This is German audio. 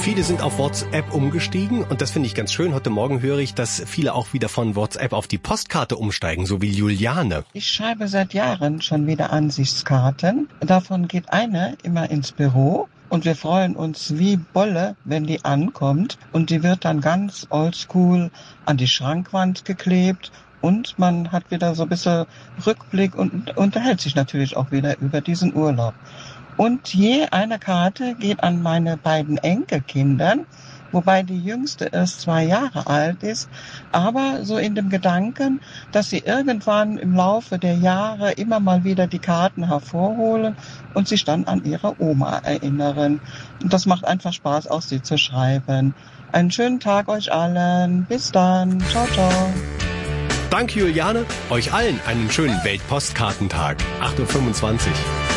Viele sind auf WhatsApp umgestiegen und das finde ich ganz schön. Heute Morgen höre ich, dass viele auch wieder von WhatsApp auf die Postkarte umsteigen, so wie Juliane. Ich schreibe seit Jahren schon wieder Ansichtskarten. Davon geht eine immer ins Büro. Und wir freuen uns wie Bolle, wenn die ankommt. Und die wird dann ganz oldschool an die Schrankwand geklebt. Und man hat wieder so ein bisschen Rückblick und unterhält sich natürlich auch wieder über diesen Urlaub. Und je eine Karte geht an meine beiden Enkelkinder, wobei die jüngste erst 2 Jahre alt ist, aber so in dem Gedanken, dass sie irgendwann im Laufe der Jahre immer mal wieder die Karten hervorholen und sich dann an ihre Oma erinnern. Und das macht einfach Spaß, auch sie zu schreiben. Einen schönen Tag euch allen. Bis dann. Ciao, ciao. Danke, Juliane. Euch allen einen schönen Weltpostkartentag. 8:25 Uhr.